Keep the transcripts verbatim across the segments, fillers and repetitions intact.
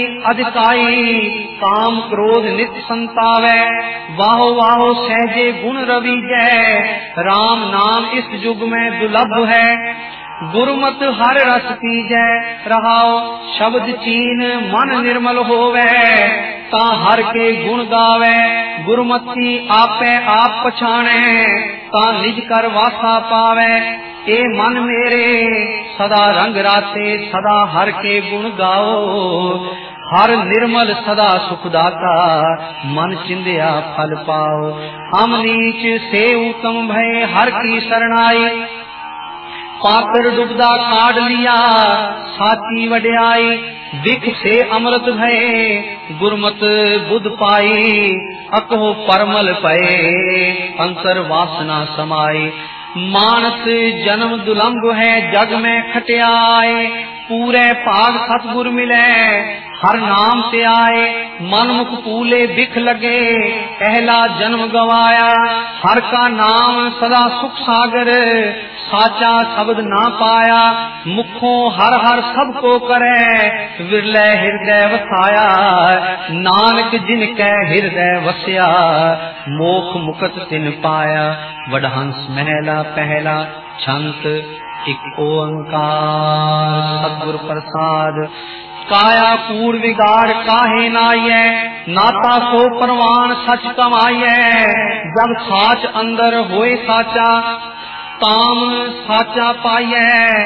अधिकाई काम क्रोध नित संतावै, वाहो वाहो सहजे गुण रवि जय, राम नाम इस युग में दुर्लभ है, गुरुमत हर रस पीजै, रहाओ शब्द चीन मन निर्मल होवै, ता हर के गुण गावै, गुरुमति आपे आप पछाणै, ता निज कर वासा पावै, ए मन मेरे सदा रंग राते, सदा हर के गुण गाओ, हर निर्मल सदा सुखदाता, मन चिंदिया फल पाओ, हम नीच से उत्तम भय हर की शरणाई, पाकर डुबदा काढ़ लिया साची वड्याई, दिख से अमृत भये गुरमत बुध पाई, अकहो परमल पए अंतर वासना समाई, मानस जन्म दुलंभ है जग में खटियाए, पूरे भाग सतगुर मिले हर नाम से आए, मन मुख पूले बिख लगे पहला जन्म गवाया, हर का नाम सदा सुख सागर, साचा शब्द ना पाया, मुखों हर हर सबको करे, विरले हृदय वसाया, नानक जिनके हृदय वस्या, मोख मुकत तिन पाया, वडहंस महला पहला छंत एक ओंकार, सतगुर प्रसाद, काया कूड़ बिगाड़ काहे नाइये, नाता सो परवान सच कमाइये, जब साच अंदर होए साचा, ताम साचा पाइये,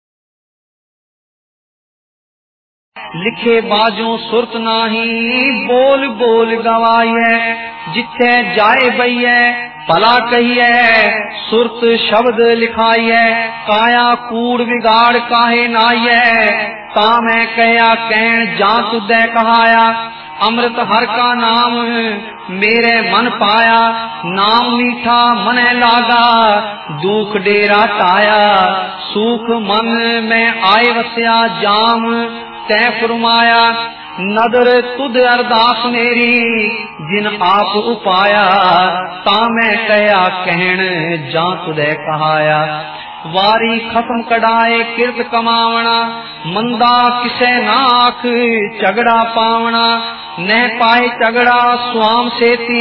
लिखे बाजों सुरत नाही, बोल बोल गवाइये, जिथे जाए बइये भला कहिए, सुरत शब्द लिखाइए, काया कूड़ बिगाड़ काहे नाइये, ता मैं कया कहन जा तुदै कहाया, अमृत हर का नाम मेरे मन पाया, नाम मीठा मने लागा, दुख डेरा टाया, सुख मन में आए वस्या, जाम तै फरमाया, नदर तुद अरदास मेरी जिन आप उपाया, ता मैं कया कहन जा तुदै कहाया, वारी खत्म कढ़ाए किरत कमावना, मंदा किसे ना आख झगड़ा पावना, न पाए झगड़ा स्वाम सेती,